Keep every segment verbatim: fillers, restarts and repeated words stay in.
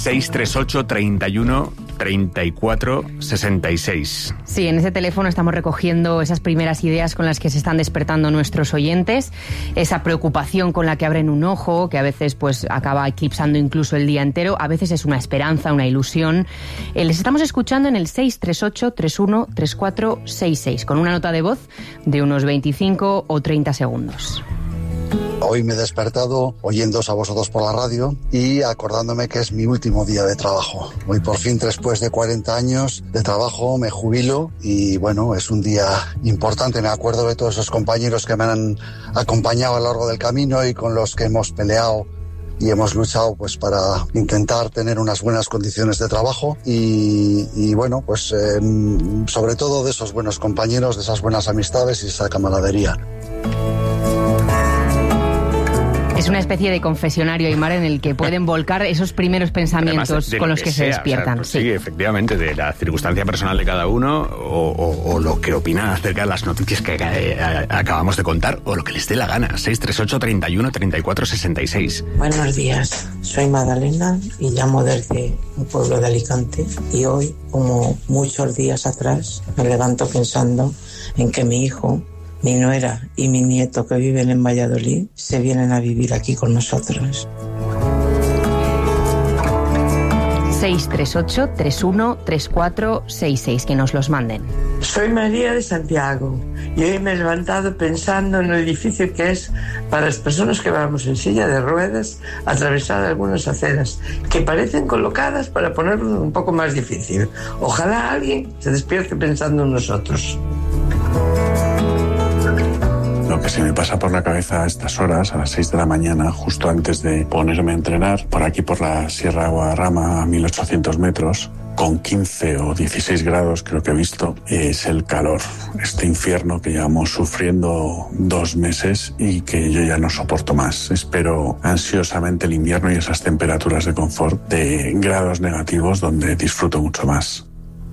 seis tres ocho, treinta y uno, treinta y cuatro, sesenta y seis. Sí, en ese teléfono estamos recogiendo esas primeras ideas con las que se están despertando nuestros oyentes, esa preocupación con la que abren un ojo, que a veces pues acaba eclipsando incluso el día entero, a veces es una esperanza, una ilusión. Eh, les estamos escuchando en el seis tres ocho, treinta y uno, treinta y cuatro, sesenta y seis, con una nota de voz de unos veinticinco o treinta segundos. Hoy me he despertado oyéndoos a vosotros por la radio y acordándome que es mi último día de trabajo. Hoy por fin, después de cuarenta años de trabajo, me jubilo y bueno, es un día importante. Me acuerdo de todos esos compañeros que me han acompañado a lo largo del camino y con los que hemos peleado y hemos luchado pues para intentar tener unas buenas condiciones de trabajo y, y bueno, pues eh, sobre todo de esos buenos compañeros, de esas buenas amistades y esa camaradería. Es una especie de confesionario, Aimar, en el que pueden volcar esos primeros pensamientos Además, con los que, que se sea, despiertan. O sea, pues sí. sí, efectivamente, de la circunstancia personal de cada uno o, o, o lo que opinan acerca de las noticias que eh, acabamos de contar o lo que les dé la gana. seis tres ocho, treinta y uno, treinta y cuatro, sesenta y seis. Buenos días, soy Magdalena y llamo desde un pueblo de Alicante y hoy, como muchos días atrás, me levanto pensando en que mi hijo, mi nuera y mi nieto que viven en Valladolid se vienen a vivir aquí con nosotros. seis tres ocho, treinta y uno, treinta y cuatro, sesenta y seis, que nos los manden. Soy María de Santiago y hoy me he levantado pensando en lo difícil que es para las personas que vamos en silla de ruedas atravesar algunas aceras que parecen colocadas para ponerlo un poco más difícil. Ojalá alguien se despierte pensando en nosotros. Lo que se me pasa por la cabeza a estas horas, a las seis de la mañana, justo antes de ponerme a entrenar, por aquí por la Sierra de Guadarrama, a mil ochocientos metros, con quince o dieciséis grados creo que he visto, es el calor. Este infierno que llevamos sufriendo dos meses y que yo ya no soporto más. Espero ansiosamente el invierno y esas temperaturas de confort de grados negativos donde disfruto mucho más.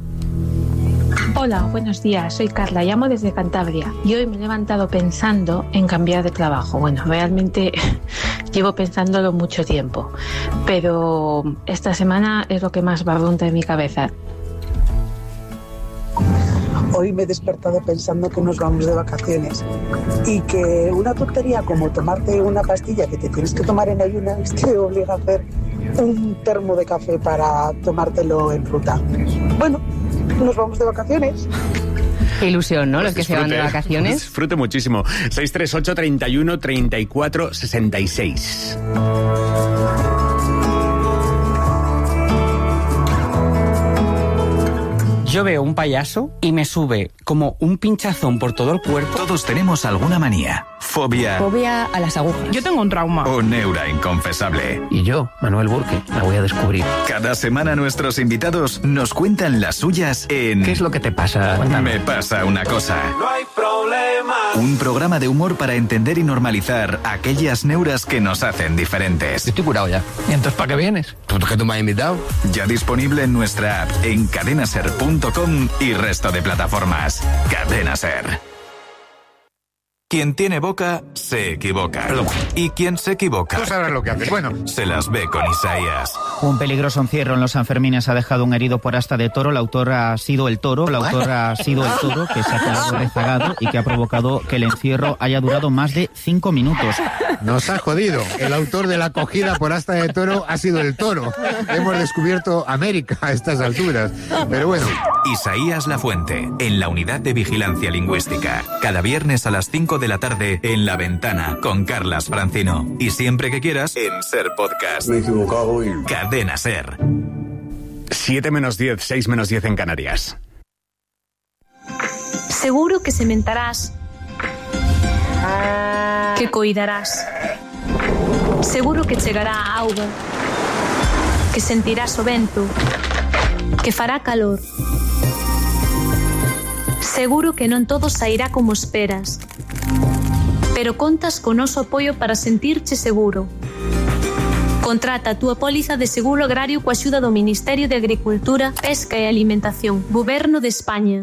Hola, buenos días, soy Carla, llamo desde Cantabria y hoy me he levantado pensando en cambiar de trabajo. Bueno, realmente llevo pensándolo mucho tiempo, pero esta semana es lo que más barrunta en mi cabeza. Hoy me he despertado pensando que nos vamos de vacaciones y que una tontería como tomarte una pastilla que te tienes que tomar en ayunas te obliga a hacer un termo de café para tomártelo en ruta. Bueno, nos vamos de vacaciones. Qué ilusión, ¿no? Pues los que disfrute, se van de vacaciones. Disfrute muchísimo. seis tres ocho, treinta y uno, treinta y cuatro, sesenta y seis. Yo veo un payaso y me sube como un pinchazón por todo el cuerpo. Todos tenemos alguna manía. Fobia. Fobia a las agujas. Yo tengo un trauma. O neura inconfesable. Y yo, Manuel Burke, la voy a descubrir. Cada semana nuestros invitados nos cuentan las suyas en... ¿Qué es lo que te pasa? Cuéntame. Me pasa una cosa. No hay problema. Un programa de humor para entender y normalizar aquellas neuras que nos hacen diferentes. Estoy curado ya. ¿Y entonces para qué vienes? ¿Tú que tú me has invitado? Ya disponible en nuestra app en cadenaser punto com y resto de plataformas. Cadena Ser. Quien tiene boca, se equivoca. Perdón. Y quien se equivoca... Tú sabrás lo que haces. Bueno. Se las ve con Isaías. Un peligroso encierro en los Sanfermines ha dejado un herido por asta de toro. La autora ha sido el toro. La autora ha sido el toro que se ha quedado rezagado y que ha provocado que el encierro haya durado más de cinco minutos. Nos ha jodido. El autor de la acogida por asta de toro ha sido el toro. Hemos descubierto América a estas alturas. Pero bueno. Isaías Lafuente, en la Unidad de Vigilancia Lingüística. Cada viernes a las cinco de la tarde en La Ventana con Carlas Francino. Y siempre que quieras en Ser Podcast. Me he equivocado hoy. Cadena Ser. siete menos diez, seis menos diez en Canarias. Seguro que sementarás, que coidarás. Seguro que chegará a auga, que sentirás o vento, que fará calor. Seguro que non todo sairá como esperas, pero contas co noso apoio para sentirche seguro. Contrata a túa póliza de seguro agrario coa axuda do Ministerio de Agricultura, Pesca e Alimentación, Goberno de España.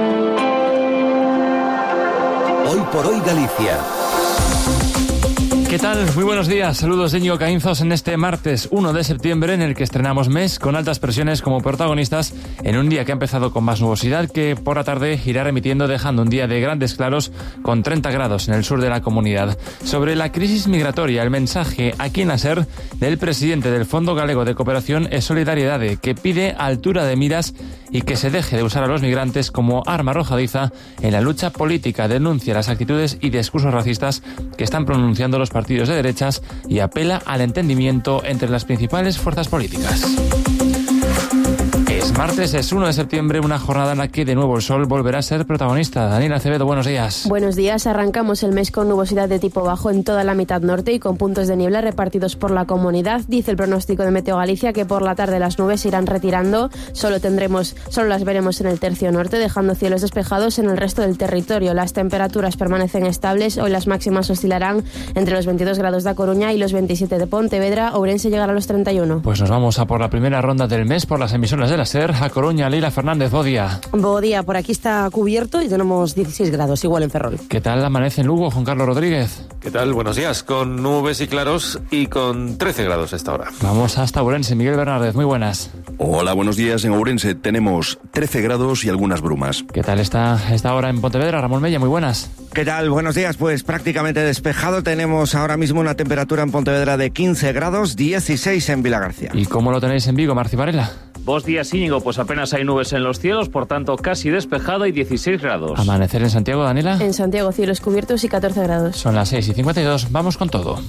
Hoy por hoy Galicia. ¿Qué ¿Qué tal? Muy buenos días. Saludos de Íñigo Caínzos en este martes uno de septiembre, en el que estrenamos mes con altas presiones como protagonistas, en un día que ha empezado con más nubosidad, que por la tarde irá remitiendo, dejando un día de grandes claros con treinta grados en el sur de la comunidad. Sobre la crisis migratoria, el mensaje aquí en la SER del presidente del Fondo Galego de Cooperación e Solidaridade, que pide altura de miras y que se deje de usar a los migrantes como arma arrojadiza en la lucha política. Denuncia las actitudes y discursos racistas que están pronunciando los partidos de derechas y apela al entendimiento entre las principales fuerzas políticas. Es martes, es uno de septiembre, una jornada en la que de nuevo el sol volverá a ser protagonista. Daniela Acevedo, buenos días. Buenos días, arrancamos el mes con nubosidad de tipo bajo en toda la mitad norte y con puntos de niebla repartidos por la comunidad. Dice el pronóstico de Meteo Galicia que por la tarde las nubes se irán retirando, solo tendremos, solo las veremos en el tercio norte, dejando cielos despejados en el resto del territorio. Las temperaturas permanecen estables, hoy las máximas oscilarán entre los veintidós grados de A Coruña y los veintisiete de Pontevedra. Ourense llegará a los treinta y uno. Pues nos vamos a por la primera ronda del mes por las emisoras de la SER. A Coruña, Leila Fernández, bo día. Bo día, por aquí está cubierto y tenemos dieciséis grados, igual en Ferrol. ¿Qué tal amanece en Lugo, Juan Carlos Rodríguez? ¿Qué tal? Buenos días, con nubes y claros y con trece grados a esta hora. Vamos hasta Ourense, Miguel Bernárdez, muy buenas. Hola, buenos días. En Ourense tenemos trece grados y algunas brumas. ¿Qué tal está esta hora en Pontevedra? Ramón Mella, muy buenas. ¿Qué tal? Buenos días, pues prácticamente despejado. Tenemos ahora mismo una temperatura en Pontevedra de quince grados, dieciséis en Vilagarcía. ¿Y cómo lo tenéis en Vigo, Marci Varela? Buenos días, Íñigo, pues apenas hay nubes en los cielos, por tanto casi despejado y dieciséis grados. ¿Amanecer en Santiago, Daniela? En Santiago, cielos cubiertos y catorce grados. Son las seis y cincuenta y dos, vamos con todo.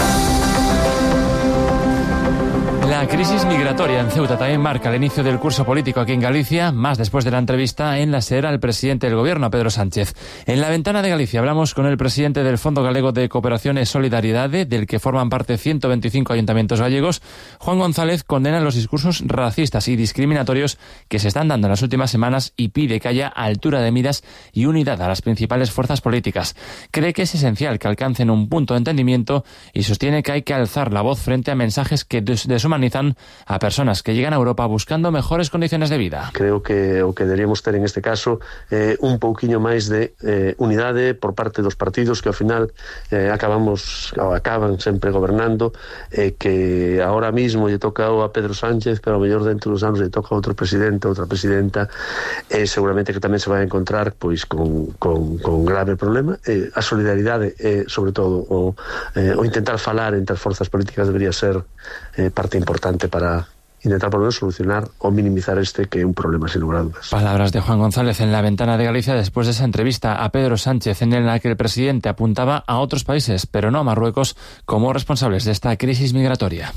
La crisis migratoria en Ceuta también marca el inicio del curso político aquí en Galicia, más después de la entrevista en la SER al presidente del gobierno, a Pedro Sánchez. En la ventana de Galicia hablamos con el presidente del Fondo Galego de Cooperación e Solidaridade, del que forman parte ciento veinticinco ayuntamientos gallegos. Juan González condena los discursos racistas y discriminatorios que se están dando en las últimas semanas y pide que haya altura de miras y unidad a las principales fuerzas políticas. Cree que es esencial que alcancen un punto de entendimiento y sostiene que hay que alzar la voz frente a mensajes que deshumanizan a personas que llegan a Europa buscando mejores condiciones de vida. Creo que o que deberíamos ter en este caso eh, un pouquiño máis de eh, unidade por parte dos partidos que ao final eh, acabamos ou acaban sempre gobernando, eh, que ahora mismo lle toca a Pedro Sánchez, pero ao mellor dentro dos anos lle toca a outro presidente, outra presidenta, eh, seguramente que tamén se vai a encontrar pois con, con, con grave problema. Eh, a solidaridade e eh, sobre todo o, eh, o intentar falar entre as forzas políticas debería ser eh, parte importante para intentar por lo menos solucionar o minimizar este que es un problema sin lugar a dudas. Palabras de Juan González en la ventana de Galicia después de esa entrevista a Pedro Sánchez, en la que el presidente apuntaba a otros países, pero no a Marruecos, como responsables de esta crisis migratoria.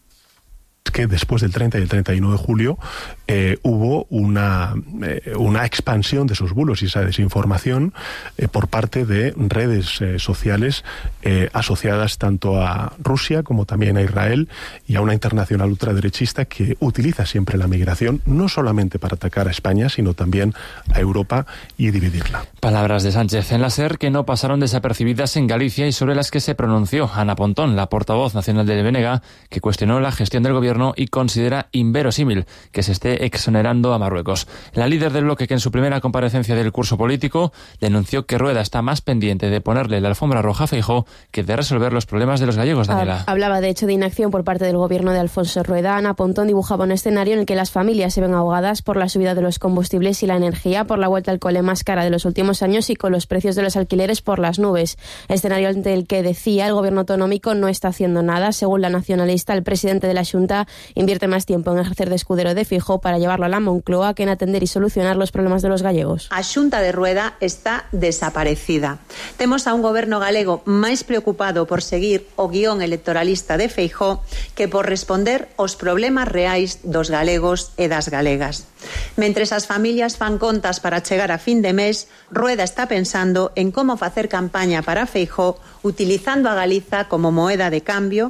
Que después del treinta y el treinta y uno de julio eh, hubo una, eh, una expansión de esos bulos y esa desinformación eh, por parte de redes eh, sociales eh, asociadas tanto a Rusia como también a Israel y a una internacional ultraderechista que utiliza siempre la migración no solamente para atacar a España, sino también a Europa y dividirla. Palabras de Sánchez en la SER que no pasaron desapercibidas en Galicia y sobre las que se pronunció Ana Pontón, la portavoz nacional del B N G, que cuestionó la gestión del gobierno y considera inverosímil que se esté exonerando a Marruecos. La líder del bloque, que en su primera comparecencia del curso político denunció que Rueda está más pendiente de ponerle la alfombra roja a Feijóo que de resolver los problemas de los gallegos, Daniela. Hablaba de hecho de inacción por parte del gobierno de Alfonso Rueda. Ana Pontón dibujaba un escenario en el que las familias se ven ahogadas por la subida de los combustibles y la energía, por la vuelta al cole más cara de los últimos años y con los precios de los alquileres por las nubes. Escenario ante el que decía el gobierno autonómico no está haciendo nada. Según la nacionalista, el presidente de la Xunta invierte más tiempo en ejercer de escudero de Feijóo para llevarlo a la Moncloa que en atender y solucionar los problemas de los gallegos. A Xunta de Rueda está desaparecida. Temos a un goberno galego máis preocupado por seguir o guión electoralista de Feijóo que por responder aos problemas reais dos galegos e das galegas. Mentres as familias fan contas para chegar a fin de mes, Rueda está pensando en como facer campaña para Feijóo utilizando a Galiza como moeda de cambio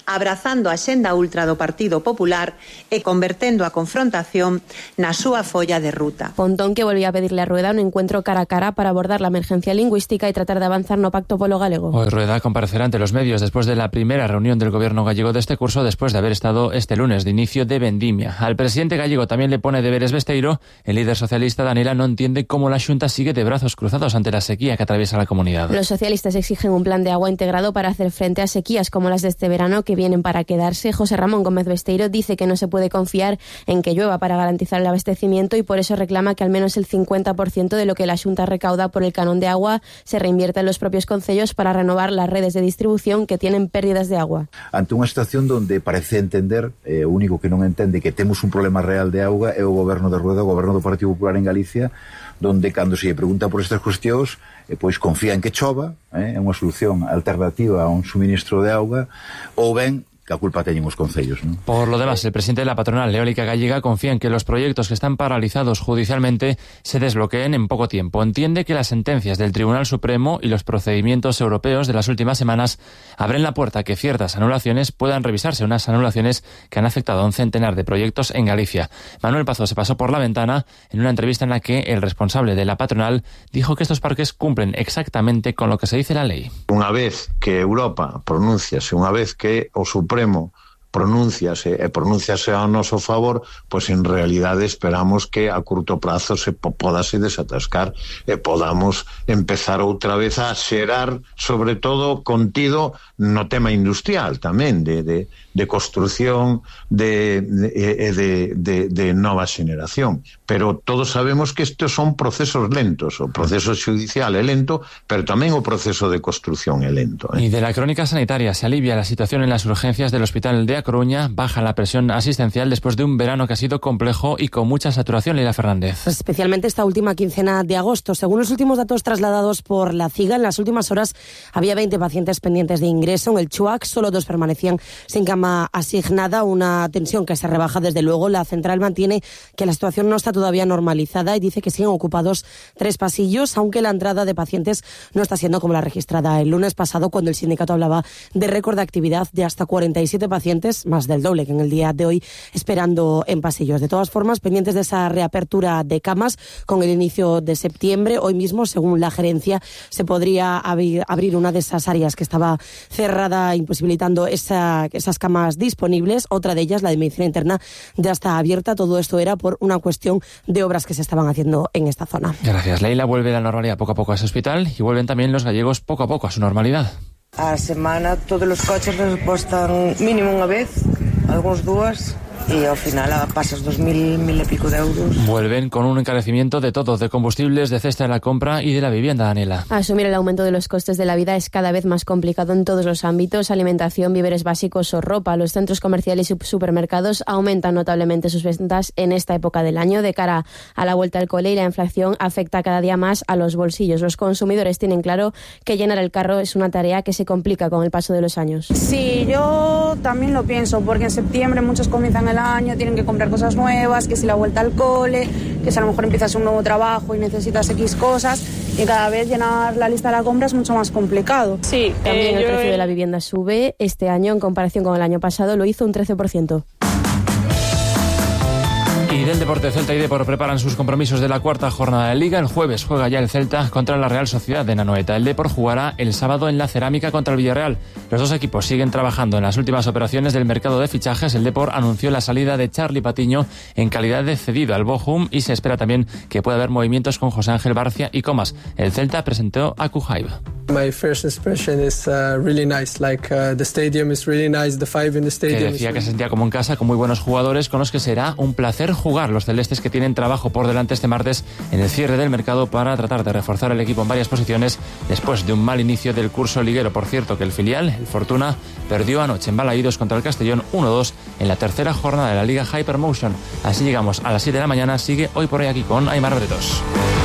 abrazando a xenda ultra do Partido Popular e convertendo a confrontación na súa folla de ruta. Pontón que volvía a pedirle a Rueda un encuentro cara a cara para abordar la emergencia lingüística y tratar de avanzar no pacto polo galego. Hoy Rueda comparecerá ante los medios después de la primera reunión del gobierno gallego de este curso, después de haber estado este lunes de inicio de vendimia. Al presidente gallego también le pone deberes Besteiro. El líder socialista Danela no entiende cómo la Xunta sigue de brazos cruzados ante la sequía que atraviesa la comunidad. Los socialistas exigen un plan de agua integrado para hacer frente a sequías como las de este verano que vienen para quedarse. José Ramón Gómez Besteiro dice que no se puede confiar en que llueva para garantizar el abastecimiento y por eso reclama que al menos el cincuenta por ciento de lo que la Xunta recauda por el canon de agua se reinvierta en los propios concellos para renovar las redes de distribución que tienen pérdidas de agua. Ante unha situación donde parece entender, eh, o único que non entende que temos un problema real de auga é o goberno de Rueda, o goberno do Partido Popular en Galicia, donde cando se lle pregunta por estas cuestións, eh, pois confía en que chova, eh, é unha solución alternativa a un suministro de auga, ou ben que a culpa teñen os concellos, ¿no? Por lo demás, el presidente de la patronal eólica gallega confía en que los proyectos que están paralizados judicialmente se desbloqueen en poco tiempo. Entiende que las sentencias del Tribunal Supremo y los procedimientos europeos de las últimas semanas abren la puerta a que ciertas anulaciones puedan revisarse, unas anulaciones que han afectado a un centenar de proyectos en Galicia. Manuel Pazos se pasó por la ventana en una entrevista en la que el responsable de la patronal dijo que estos parques cumplen exactamente con lo que se dice la ley. Unha vez que Europa pronunciase, unha vez que o Supremo pronunciase e pronunciase ao noso favor, pois en realidade esperamos que a curto prazo se podase desatascar e podamos empezar outra vez a xerar, sobre todo contido no tema industrial tamén, de, de, de construción de, de, de, de, de nova xeneración. Pero todos sabemos que estes son procesos lentos, o proceso judicial é lento, pero tamén o proceso de construción é lento. ¿eh? Y de la crónica sanitaria, se alivia la situación en las urgencias del Hospital de A Coruña, baja la presión asistencial después de un verano que ha sido complejo y con mucha saturación. Leila Fernández. Especialmente esta última quincena de agosto. Según los últimos datos trasladados por la CIGA, en las últimas horas había veinte pacientes pendientes de ingreso. En el CHUAC solo dos permanecían sin cama asignada, una tensión que se rebaja desde luego. La central mantiene que la situación no está todavía normalizada y dice que siguen ocupados tres pasillos, aunque la entrada de pacientes no está siendo como la registrada el lunes pasado, cuando el sindicato hablaba de récord de actividad de hasta cuarenta y siete pacientes, más del doble que en el día de hoy, esperando en pasillos. De todas formas, pendientes de esa reapertura de camas con el inicio de septiembre. Hoy mismo, según la gerencia, se podría abrir, abrir una de esas áreas que estaba cerrada, imposibilitando esa, esas camas disponibles. Otra de ellas, la de medicina interna, ya está abierta. Todo esto era por una cuestión de obras que se estaban haciendo en esta zona. Gracias, Leila. Vuelve la normalidad poco a poco a ese hospital y vuelven también los gallegos poco a poco a su normalidad. A semana todos os coches repostan mínimo unha vez, algúns dúas, y al final pasas dos mil, mil y pico de euros. Vuelven con un encarecimiento de todo, de combustibles, de cesta de la compra y de la vivienda, Daniela. Asumir el aumento de los costes de la vida es cada vez más complicado en todos los ámbitos: alimentación, víveres básicos o ropa. Los centros comerciales y supermercados aumentan notablemente sus ventas en esta época del año. De cara a la vuelta al cole, y la inflación afecta cada día más a los bolsillos. Los consumidores tienen claro que llenar el carro es una tarea que se complica con el paso de los años. Sí, yo también lo pienso, porque en septiembre muchos comienzan el año, tienen que comprar cosas nuevas, que si la vuelta al cole, que si a lo mejor empiezas un nuevo trabajo y necesitas X cosas, y cada vez llenar la lista de la compra es mucho más complicado. Sí, también eh, el yo... precio de la vivienda sube. Este año, en comparación con el año pasado, lo hizo un trece por ciento. Y del deporte, Celta y Depor preparan sus compromisos de la cuarta jornada de Liga. El jueves juega ya el Celta contra la Real Sociedad de Nanoeta. El Depor jugará el sábado en la Cerámica contra el Villarreal. Los dos equipos siguen trabajando en las últimas operaciones del mercado de fichajes. El Depor anunció la salida de Charly Patiño en calidad de cedido al Bochum y se espera también que pueda haber movimientos con José Ángel Barcia y Comas. El Celta presentó a Kujaib. My first impression is uh, really nice. Like uh, the stadium is really nice. The five in the stadium. Que decía que se sentía como en casa con muy buenos jugadores con los que será un placer jugar. Los celestes que tienen trabajo por delante este martes en el cierre del mercado para tratar de reforzar el equipo en varias posiciones después de un mal inicio del curso liguero. Por cierto, que el filial, el Fortuna, perdió anoche en Balaídos contra el Castellón uno dos en la tercera jornada de la Liga Hypermotion. Así llegamos a las siete de la mañana. Sigue Hoy por Hoy aquí con Aymar Bretos.